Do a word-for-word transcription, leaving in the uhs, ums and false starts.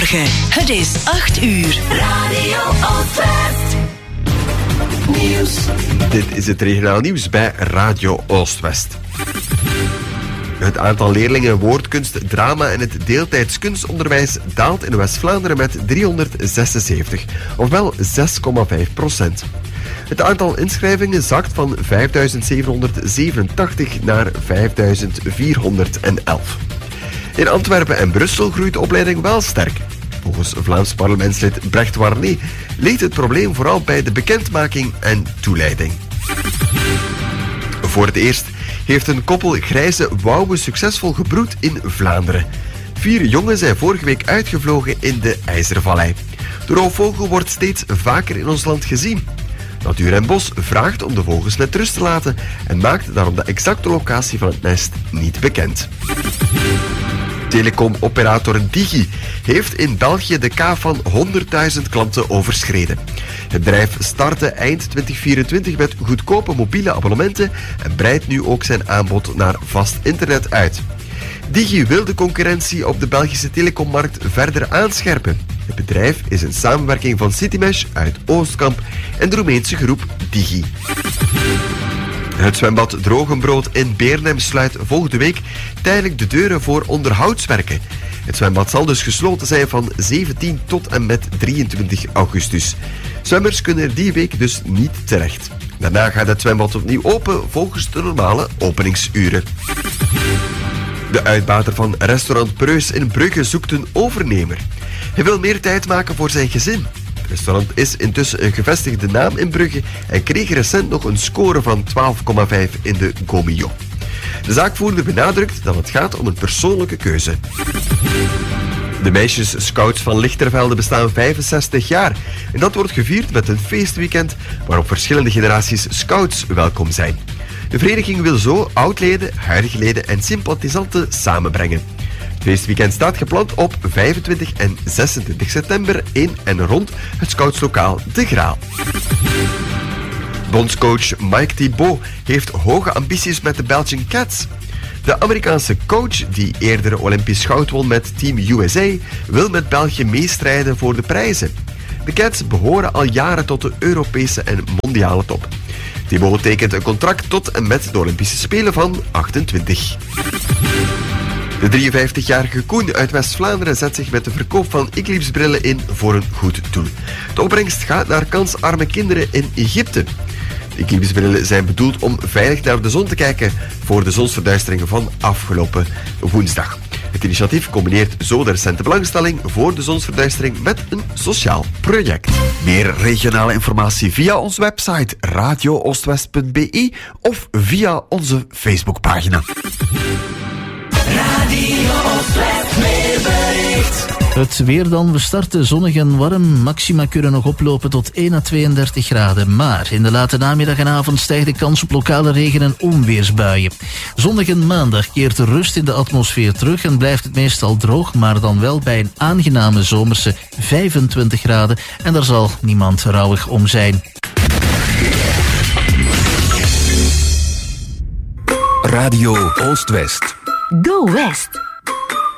Goedemorgen, het is acht uur. Radio Oostwest. Nieuws. Dit is het regionaal nieuws bij Radio Oostwest. Het aantal leerlingen woordkunst, drama en het deeltijds kunstonderwijs daalt in West-Vlaanderen met driehonderdzesenzeventig, ofwel zes komma vijf procent. Het aantal inschrijvingen zakt van vijfduizend zevenhonderdzevenentachtig naar vijfduizend vierhonderdelf. In Antwerpen en Brussel groeit de opleiding wel sterk. Volgens Vlaams parlementslid Brecht Warné ligt het probleem vooral bij de bekendmaking en toeleiding. Voor het eerst heeft een koppel grijze wouwen succesvol gebroed in Vlaanderen. Vier jongen zijn vorige week uitgevlogen in de IJzervallei. De roofvogel wordt steeds vaker in ons land gezien. Natuur en Bos vraagt om de vogels met rust te laten en maakt daarom de exacte locatie van het nest niet bekend. Telecomoperator Digi heeft in België de K van honderdduizend klanten overschreden. Het bedrijf startte eind twintig vierentwintig met goedkope mobiele abonnementen en breidt nu ook zijn aanbod naar vast internet uit. Digi wil de concurrentie op de Belgische telecommarkt verder aanscherpen. Het bedrijf is een samenwerking van Citymesh uit Oostkamp en de Roemeense groep Digi. Het zwembad Drogenbrood in Beernem sluit volgende week tijdelijk de deuren voor onderhoudswerken. Het zwembad zal dus gesloten zijn van zeventien tot en met drieëntwintig augustus. Zwemmers kunnen er die week dus niet terecht. Daarna gaat het zwembad opnieuw open volgens de normale openingsuren. De uitbater van restaurant Preus in Brugge zoekt een overnemer. Hij wil meer tijd maken voor zijn gezin. Het restaurant is intussen een gevestigde naam in Brugge en kreeg recent nog een score van twaalf komma vijf in de Gomio. De zaakvoerder benadrukt dat het gaat om een persoonlijke keuze. De meisjes-scouts van Lichtervelde bestaan vijfenzestig jaar en dat wordt gevierd met een feestweekend waarop verschillende generaties scouts welkom zijn. De vereniging wil zo oudleden, huidige leden en sympathisanten samenbrengen. Het feestweekend staat gepland op vijfentwintig en zesentwintig september in en rond het scoutslokaal De Graal. Bondscoach Mike Thibault heeft hoge ambities met de Belgian Cats. De Amerikaanse coach, die eerder Olympisch goud won met Team U S A, wil met België meestrijden voor de prijzen. De Cats behoren al jaren tot de Europese en mondiale top. Thibault tekent een contract tot en met de Olympische Spelen van achtentwintig. De drieënvijftigjarige Koen uit West-Vlaanderen zet zich met de verkoop van eclipsebrillen in voor een goed doel. De opbrengst gaat naar kansarme kinderen in Egypte. De eclipsebrillen zijn bedoeld om veilig naar de zon te kijken voor de zonsverduistering van afgelopen woensdag. Het initiatief combineert zo de recente belangstelling voor de zonsverduistering met een sociaal project. Meer regionale informatie via onze website radio oostwest punt b i of via onze Facebookpagina. Radio Oostwest weerbericht. Het weer dan. We starten zonnig en warm. Maxima kunnen nog oplopen tot één à tweeëndertig graden. Maar in de late namiddag en avond stijgt de kans op lokale regen- en onweersbuien. Zondag en maandag keert de rust in de atmosfeer terug en blijft het meestal droog, maar dan wel bij een aangename zomerse vijfentwintig graden. En daar zal niemand rouwig om zijn. Radio Oostwest. Go West.